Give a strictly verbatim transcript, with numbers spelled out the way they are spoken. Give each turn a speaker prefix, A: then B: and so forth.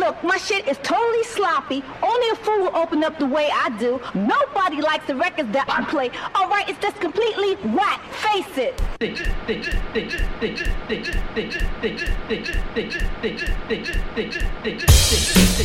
A: Look, my shit is totally sloppy. Only a fool will open up the way I do. Nobody likes the records that I play. All right, it's just completely whack. Face it.